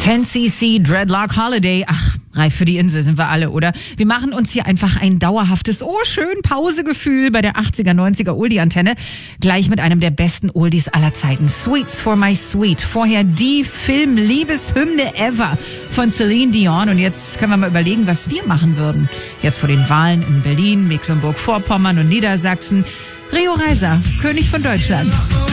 10cc Dreadlock Holiday. Ach, reif für die Insel sind wir alle, oder? Wir machen uns hier einfach ein dauerhaftes, schön Pausegefühl bei der 80er, 90er Oldie-Antenne. Gleich mit einem der besten Oldies aller Zeiten. Sweets for my sweet. Vorher die Film-Liebeshymne ever von Celine Dion. Und jetzt können wir mal überlegen, was wir machen würden. Jetzt vor den Wahlen in Berlin, Mecklenburg-Vorpommern und Niedersachsen. Rio Reiser, König von Deutschland.